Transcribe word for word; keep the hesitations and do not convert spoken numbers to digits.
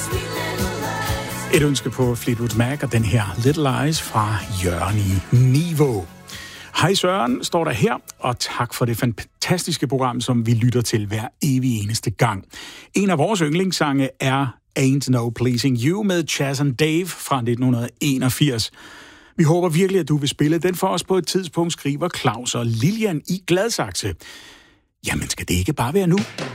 Et ønske på Fleetwood Mac og den her Little Lies fra Jørgen i Niveau. Hej Søren, står der her, og tak for det fantastiske program, som vi lytter til hver evig eneste gang. En af vores yndlingssange er Ain't No Pleasing You med Chas and Dave fra nitten enogfirs. Vi håber virkelig, at du vil spille den for os på et tidspunkt, skriver Claus og Lilian i Gladsaxe. Jamen, skal det ikke bare være nu?